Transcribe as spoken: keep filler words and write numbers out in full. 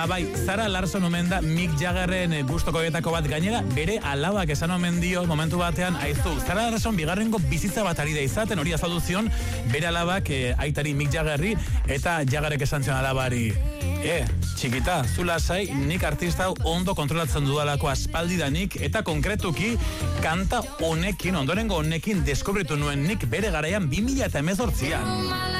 Ba, bai, Zara Larson omen da Mick Jaggerren gustokoetako bat, gainera bere alabak esan omen dio momentu batean, aizu, Zara Larson bigarrengo bizitza bat ari da izaten, hori azaldu zion bere alabak eh, aitari Mick Jaggerri, eta Jaggerrek esan zion alabari, e, txikita, zu lasai, nik artista hau ondo kontrolatzen dudalako aspaldidanik, eta konkretuki kanta honekin, ondorengo honekin deskubritu nuen nik bere garaian bi mila hemezortzian.